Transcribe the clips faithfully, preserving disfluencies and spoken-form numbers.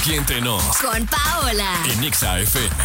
Aquí entre nos. Con Paola. En Exa F M.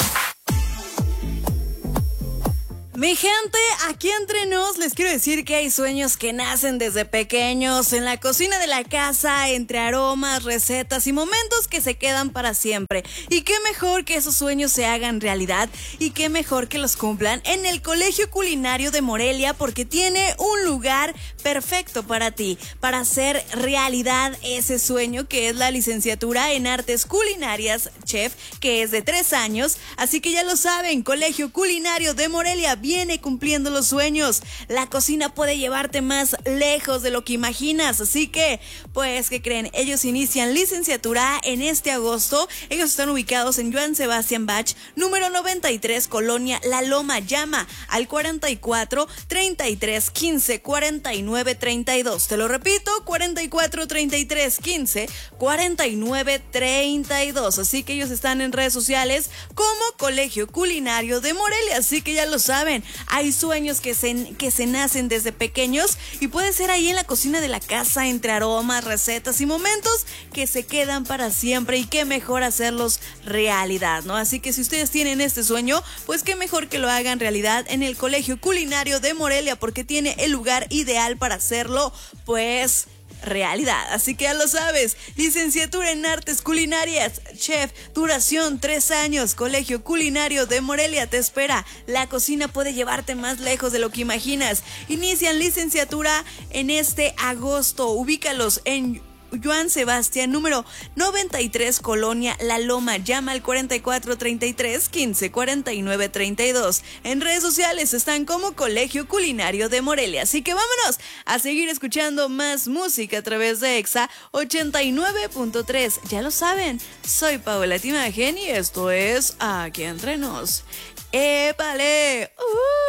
Mi gente, aquí entre nos les quiero decir que hay sueños que nacen desde pequeños, en la cocina de la casa, entre aromas, recetas y momentos que se quedan para siempre. Y qué mejor que esos sueños se hagan realidad y qué mejor que los cumplan en el Colegio Culinario de Morelia, porque tiene un lugar perfecto para ti, para hacer realidad ese sueño que es la licenciatura en Artes Culinarias Chef, que es de tres años. Así que ya lo saben, Colegio Culinario de Morelia viene cumpliendo los sueños. La cocina puede llevarte más lejos de lo que imaginas. Así que, pues, ¿qué creen? Ellos inician licenciatura en este agosto. Ellos están ubicados en Joan Sebastián Bach, número noventa y tres, Colonia La Loma. Llama al cuarenta y cuatro, treinta y tres, quince, cuarenta y nueve, treinta y dos. Te lo repito, cuarenta y cuatro, treinta y tres, quince, cuarenta y nueve, treinta y dos. Así que ellos están en redes sociales como Colegio Culinario de Morelia. Así que ya lo saben. Hay sueños que se, que se nacen desde pequeños y puede ser ahí en la cocina de la casa, entre aromas, recetas y momentos que se quedan para siempre, y qué mejor hacerlos realidad, ¿no? Así que si ustedes tienen este sueño, pues qué mejor que lo hagan realidad en el Colegio Culinario de Morelia, porque tiene el lugar ideal para hacerlo, pues, realidad. Así que ya lo sabes, licenciatura en Artes Culinarias Chef, duración tres años. Colegio Culinario de Morelia te espera. La cocina puede llevarte más lejos de lo que imaginas. Inician licenciatura en este agosto. Ubícalos en Joan Sebastián, número noventa y tres, Colonia La Loma. Llama al cuarenta y cuatro, treinta y tres, quince, cuarenta y nueve, treinta y dos. En redes sociales están como Colegio Culinario de Morelia. Así que vámonos a seguir escuchando más música a través de Exa ochenta y nueve punto tres. Ya lo saben, soy Paola Timagen y esto es Aquí Entre Nos. ¡Épale! ¡Uh!